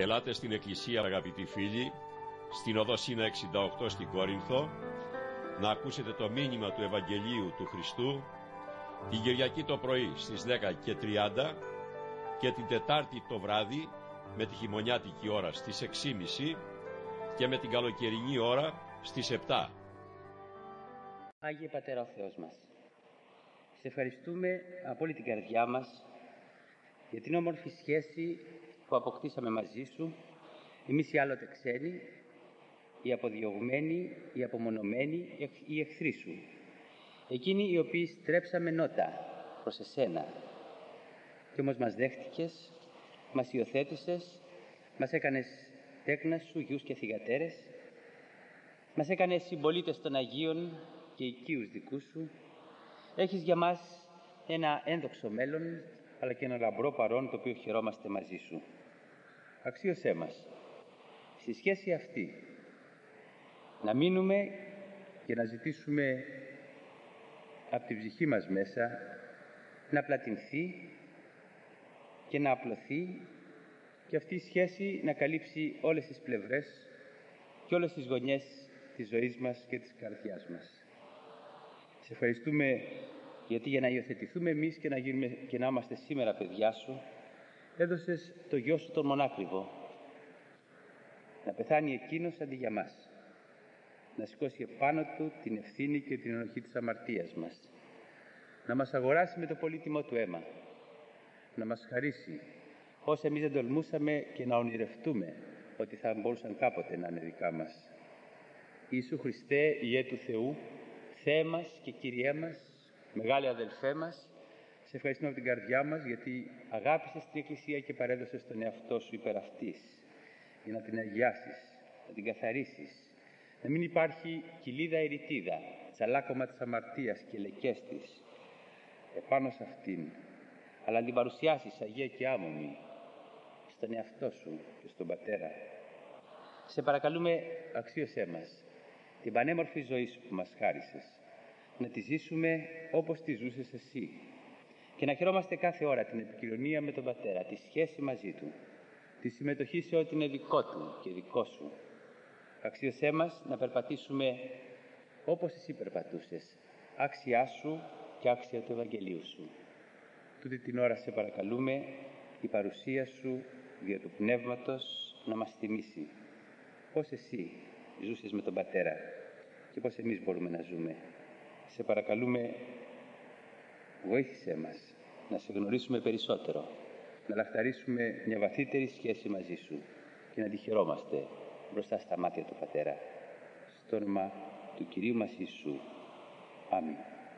Ελάτε στην Εκκλησία, αγαπητοί φίλοι, στην οδό Σίνα 68 στην Κόρινθο, να ακούσετε το μήνυμα του Ευαγγελίου του Χριστού την Κυριακή το πρωί στις 10:30 και την Τετάρτη το βράδυ με τη χειμωνιάτικη ώρα στις 6:30 και με την καλοκαιρινή ώρα στις 7. Άγιε Πατέρα ο Θεός μας, σε ευχαριστούμε από όλη την καρδιά μας για την όμορφη σχέση που αποκτήσαμε μαζί Σου, εμείς οι άλλοτε ξένοι, οι αποδιωγμένοι, οι απομονωμένοι, οι εχθροί Σου, εκείνοι οι οποίοι στρέψαμε νότα προς Εσένα, και όμως μας δέχτηκες, μας υιοθέτησες, μας έκανες τέκνα Σου, γιους και θυγατέρες, μας έκανες συμπολίτες των Αγίων και οικείους δικούς Σου. Έχεις για μας ένα ένδοξο μέλλον, αλλά και ένα λαμπρό παρόν, το οποίο χαιρόμαστε μαζί Σου. Αξίωσέ μας στη σχέση αυτή να μείνουμε και να ζητήσουμε από την ψυχή μας μέσα να πλατινθεί και να απλωθεί, και αυτή η σχέση να καλύψει όλες τις πλευρές και όλες τις γωνιές της ζωής μας και της καρδιάς μας. Σε ευχαριστούμε γιατί για να υιοθετηθούμε εμείς και να είμαστε σήμερα παιδιά Σου, έδωσες το Γιο Σου τον μονάκριβο, να πεθάνει εκείνος αντί για μας, να σηκώσει επάνω Του την ευθύνη και την ενοχή της αμαρτίας μας, να μας αγοράσει με το πολύτιμο Του αίμα, να μας χαρίσει όσα εμείς δεν τολμούσαμε και να ονειρευτούμε ότι θα μπορούσαν κάποτε να είναι δικά μας. Ιησού Χριστέ, Υιέ του Θεού, Θεέ μας και Κυριέ μας, μεγάλη αδελφέ μας, σε ευχαριστούμε από την καρδιά μας γιατί αγάπησες την Εκκλησία και παρέδωσες τον εαυτό Σου υπέρ αυτής, για να την αγιάσεις, να την καθαρίσεις, να μην υπάρχει κοιλίδα ερητίδα, τσαλάκωμα της αμαρτίας και λεκές της επάνω σε αυτήν, αλλά να την παρουσιάσεις αγία και άμωμη στον εαυτό Σου και στον Πατέρα. Σε παρακαλούμε, αξίωσέ μας την πανέμορφη ζωή Σου που μας χάρισες, να τη ζήσουμε όπως τη ζούσες Εσύ και να χαιρόμαστε κάθε ώρα την επικοινωνία με τον Πατέρα, τη σχέση μαζί Του, τη συμμετοχή σε ό,τι είναι δικό Του και δικό Σου. Αξίωσέ μας να περπατήσουμε όπως Εσύ περπατούσες, άξιά Σου και άξια του Ευαγγελίου Σου. Τούτη την ώρα σε παρακαλούμε η παρουσία Σου δια του Πνεύματος να μας θυμίσει πώς Εσύ ζούσες με τον Πατέρα και πώς εμείς μπορούμε να ζούμε. Σε παρακαλούμε, βοήθησέ μας να Σε γνωρίσουμε περισσότερο, να λαχταρίσουμε μια βαθύτερη σχέση μαζί Σου και να τη χαιρόμαστε μπροστά στα μάτια του Πατέρα. Στο όνομα του Κυρίου μας Ιησού. Αμήν.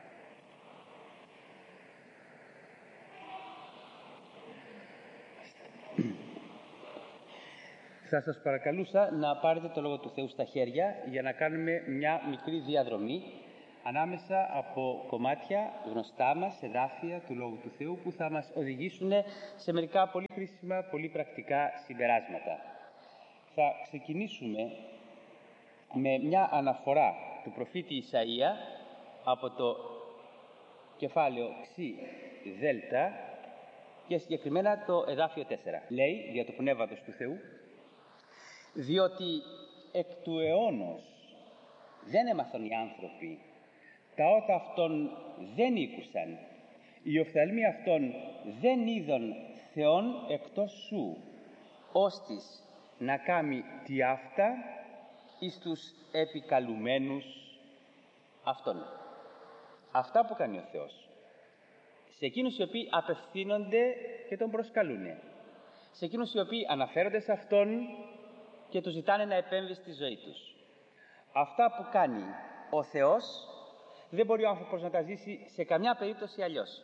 Θα σας παρακαλούσα να πάρετε το Λόγο του Θεού στα χέρια για να κάνουμε μια μικρή διαδρομή ανάμεσα από κομμάτια γνωστά μας, εδάφια του Λόγου του Θεού, που θα μας οδηγήσουν σε μερικά πολύ χρήσιμα, πολύ πρακτικά συμπεράσματα. Θα ξεκινήσουμε με μια αναφορά του προφήτη Ισαΐα από το κεφάλαιο Ξ Δέλτα και συγκεκριμένα το εδάφιο 4. Λέει, δια του Πνεύματος του Θεού, διότι εκ του αιώνος δεν έμαθαν οι άνθρωποι, τα ότα αυτών δεν ήκουσαν, οι οφθαλμοί αυτών δεν είδον Θεόν εκτός Σου, ώστις να κάμει τι αυτά εις τους επικαλουμένους Αυτόν. Αυτά που κάνει ο Θεός σε εκείνους οι οποίοι απευθύνονται και Τον προσκαλούνε, σε εκείνους οι οποίοι αναφέρονται σε Αυτόν και Του ζητάνε να επέμβει στη ζωή τους. Αυτά που κάνει ο Θεός δεν μπορεί ο άνθρωπος να τα ζήσει σε καμιά περίπτωση αλλιώς.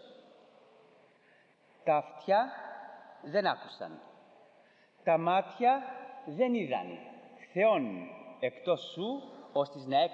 Τα αυτιά δεν άκουσαν, τα μάτια δεν είδαν Θεόν εκτός Σου, ώστις να